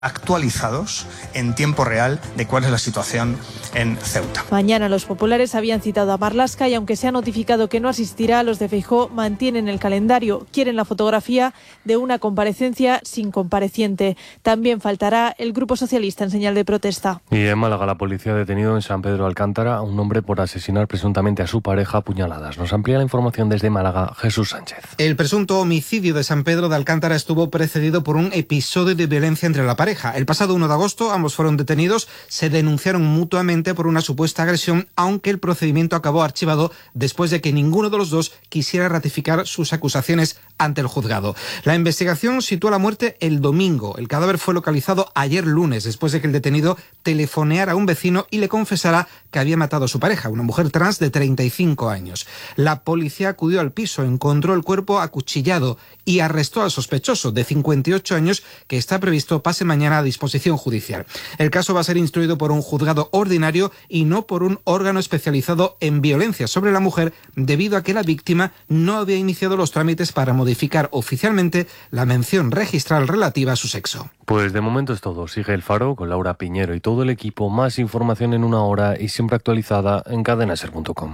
actualizados en tiempo real de cuál es la situación en Ceuta. Mañana los populares habían citado a Marlaska y aunque se ha notificado que no asistirá, los de Feijóo mantienen el calendario. Quieren la fotografía de una comparecencia sin compareciente. También faltará el Grupo Socialista en señal de protesta. Y en Málaga la policía ha detenido en San Pedro de Alcántara a un hombre por asesinar presuntamente a su pareja a puñaladas. Nos amplía la información desde Málaga Jesús Sánchez. El presunto homicidio de San Pedro de Alcántara estuvo precedido por un episodio de violencia entre la pareja. El pasado 1 de agosto ambos fueron detenidos, se denunciaron mutuamente por una supuesta agresión, aunque el procedimiento acabó archivado después de que ninguno de los dos quisiera ratificar sus acusaciones ante el juzgado. La investigación sitúa la muerte el domingo. El cadáver fue localizado ayer lunes, después de que el detenido telefoneara a un vecino y le confesara que había matado a su pareja, una mujer trans de 35 años. La policía acudió al piso, encontró el cuerpo acuchillado y arrestó al sospechoso de 58 años que está previsto pase mañana a disposición judicial. El caso va a ser instruido por un juzgado ordinario y no por un órgano especializado en violencia sobre la mujer, debido a que la víctima no había iniciado los trámites para modificar oficialmente la mención registral relativa a su sexo. Pues de momento es todo. Sigue El Faro con Laura Piñero y todo el equipo. Más información en una hora y siempre actualizada en cadenaser.com.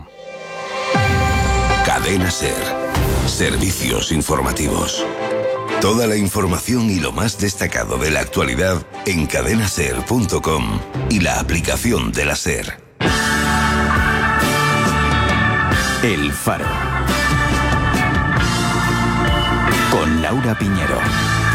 Cadena Ser. Servicios informativos. Toda la información y lo más destacado de la actualidad en cadenaser.com y la aplicación de la SER. El Faro. Con Laura Piñero.